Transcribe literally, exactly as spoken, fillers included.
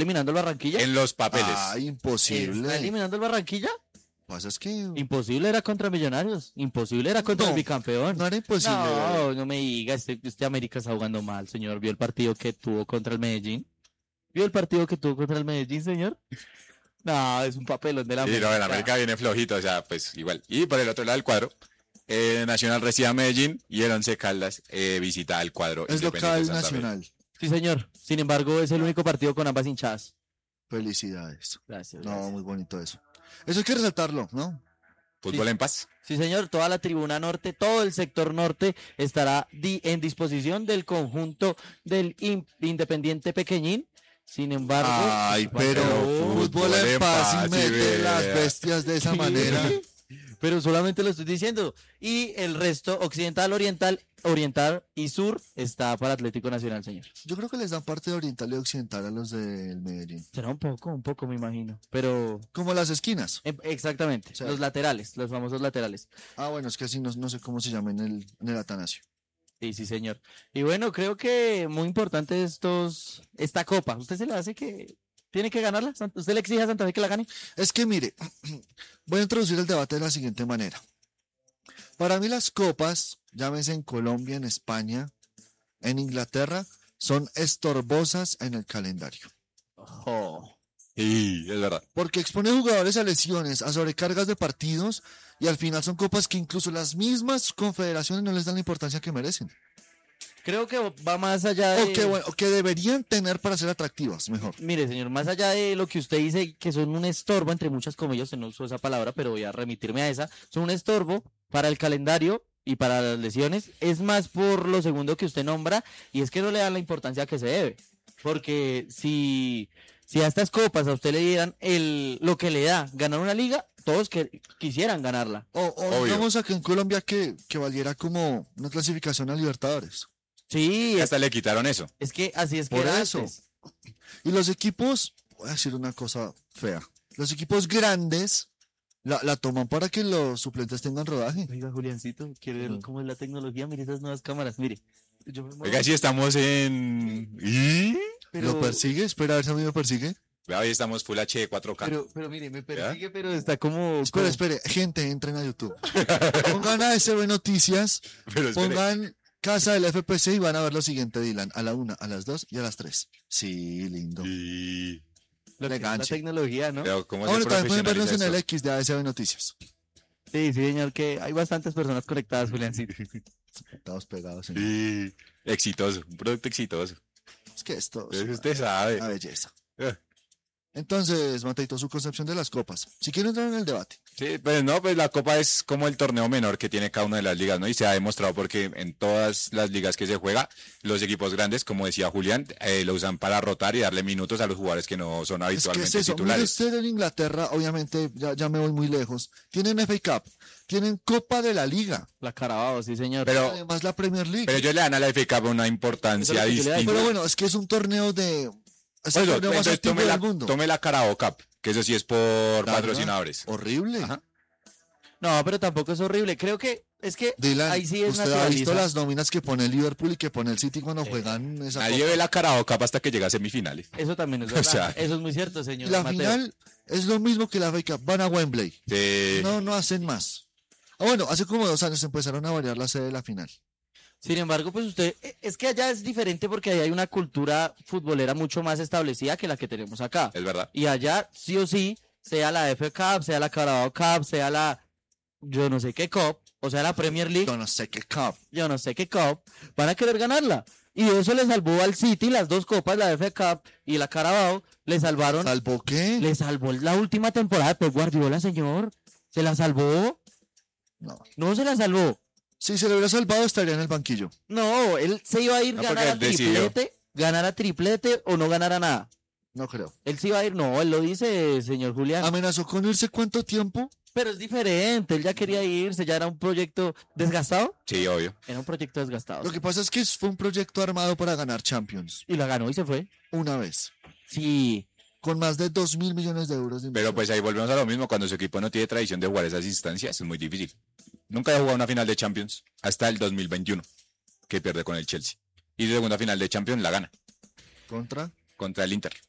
eliminando el Barranquilla? En los papeles. Ah, imposible. ¿Está eliminando el Barranquilla? Pasa es que Imposible era contra Millonarios. Imposible era contra No, el bicampeón. no era imposible. No, no me diga, este, este América está jugando mal, señor. ¿Vio el partido que tuvo contra el Medellín? ¿Vio el partido que tuvo contra el Medellín, señor? No, es un papelón de la Sí, no, el América viene flojito, o sea, pues igual. Y por el otro lado del cuadro, eh, Nacional recibe a Medellín y el Once Caldas eh, visita al cuadro es Independiente local Santa Fe. nacional. Sí, señor. Sin embargo, es el único partido con ambas hinchadas. Felicidades. Gracias. No, gracias. muy bonito eso. Eso hay que resaltarlo, ¿no? Fútbol Sí. en paz. Sí, señor, toda la tribuna norte, todo el sector norte estará di- en disposición del conjunto del In- Independiente Pequeñín. Sin embargo, Ay, pues, pero Juan, fútbol en paz y y mete vea. las bestias de esa manera. pero solamente lo estoy diciendo. Y el resto, occidental, oriental, oriental y sur, está para Atlético Nacional, señor. Yo creo que les dan parte de oriental y occidental a los del Medellín. Será un poco, un poco, me imagino. Pero, Como las esquinas. em, exactamente, Sí. los laterales, los famosos laterales. Ah, bueno, es que así no, no sé cómo se llama en el, en el Atanasio. Sí, sí, señor. Y bueno, creo que muy importante estos, esta copa. ¿Usted se le hace que tiene que ganarla? Sant- ¿Usted le exige a Santa Fe que la gane? Es que mire, voy a introducir el debate de la siguiente manera. Para mí las copas, llámese en Colombia, en España, en Inglaterra, son estorbosas en el calendario. Oh. Sí, es verdad. Porque expone jugadores a lesiones, a sobrecargas de partidos, y al final son copas que incluso las mismas confederaciones no les dan la importancia que merecen. Creo que va más allá de... O que, bueno, o que deberían tener para ser atractivas, mejor. Mire, señor, más allá de lo que usted dice, que son un estorbo, entre muchas comillas, usted no usó esa palabra, pero voy a remitirme a esa, son un estorbo para el calendario y para las lesiones, es más por lo segundo que usted nombra, y es que no le dan la importancia que se debe. Porque si, si a estas copas a usted le dieran el, lo que le da ganar una liga, todos que, quisieran ganarla. O, o Obvio. digamos acá en Colombia que, que valiera como una clasificación a Libertadores. Sí, es, Hasta le quitaron eso. es que así es que Por era eso. antes. Y los equipos, voy a decir una cosa fea, los equipos grandes la, la toman para que los suplentes tengan rodaje. Oiga, Juliancito, quiere ver Ujú. cómo es la tecnología, mire esas nuevas cámaras, mire. Yo me muevo, Oiga, si estamos en... ¿Y? pero, ¿Lo persigue? Espera a ver si a mí me persigue. Vea, hoy estamos Full H D cuatro K. pero, pero mire, me persigue, pero está como... Espere, como- espere, gente, entren a YouTube. Pongan a S B Noticias, Pero espere. pongan Casa del F P C y van a ver lo siguiente, Dylan, a la una, a las dos y a las tres. Sí, lindo. Y... lo que es la Elegancia. tecnología, ¿no? Pero ¿cómo se Ahora también pueden vernos profesionaliza en el esto? X de A S B Noticias. Sí, sí, señor, que hay bastantes personas conectadas, Juliancito. Estamos pegados. señor. Sí, exitoso, un producto exitoso. Es que esto es Eso una, usted sabe. una belleza. Eh. Entonces, Mateito, su concepción de las copas. Si quieren entrar en el debate. Sí, pues no, pues la Copa es como el torneo menor que tiene cada una de las ligas, ¿no? Y se ha demostrado porque en todas las ligas que se juega, los equipos grandes, como decía Julián, eh, lo usan para rotar y darle minutos a los jugadores que no son Es que habitualmente es eso. Mire titulares. usted en Inglaterra, obviamente, ya, ya me voy muy lejos. Tienen F A Cup, tienen Copa de la Liga, La Carabao, sí, señor. Pero, además la Premier League. pero ellos le dan a la F A Cup una importancia Eso es lo que yo le digo. distinta. Pero bueno, es que es un torneo de... Es el Bueno, torneo más entonces antiguo tome la, del mundo. tome la Carabao Cup, que eso sí es por Claro, patrocinadores. Horrible. Ajá. No, pero tampoco es horrible. Creo que es que Dylan, ahí sí es usted ha visto naturaliza. las nóminas que pone el Liverpool y que pone el City cuando juegan esa Nadie copa? ve la Carabao Cup hasta que llega a semifinales. Eso también es O verdad. sea, Eso es muy cierto, Y señor la Mateo. final es lo mismo que la F A Cup. Van a Wembley. Sí. No, no hacen más. Ah, bueno, hace como dos años empezaron a variar la sede de la final. Sin embargo, pues usted, eh, es que allá es diferente porque allá hay una cultura futbolera mucho más establecida que la que tenemos acá. Es verdad. Y allá, sí o sí, sea la F A Cup, sea la Carabao Cup, sea la yo no sé qué Cup, o sea la Premier League, Yo no sé qué Cup. yo no sé qué Cup, van a querer ganarla. Y eso le salvó al City las dos copas, la F A Cup y la Carabao, le salvaron, ¿Salvo qué? le salvó la última temporada de Pep Guardiola, señor. ¿Se la salvó? No. No se la salvó. Si se le hubiera salvado, estaría en el banquillo. No, él se iba a ir No, ganar porque a él decidió. triplete, ganar a triplete o no ganar a nada. No creo. Él se iba a ir, no, él lo dice, señor Julián. ¿Amenazó con irse cuánto tiempo? Pero es diferente, él ya quería irse, ya era un proyecto desgastado. Sí, obvio. Era un proyecto desgastado. Lo que pasa es que fue un proyecto armado para ganar Champions. Y la ganó y se fue. Una vez. Sí, Con más de dos mil millones de euros de Pero inversión. pues ahí volvemos a lo mismo, cuando su equipo no tiene tradición de jugar esas instancias, es muy difícil. Nunca había jugado una final de Champions hasta el dos mil veintiuno, que pierde con el Chelsea. Y su segunda final de Champions la gana Contra. contra el Inter.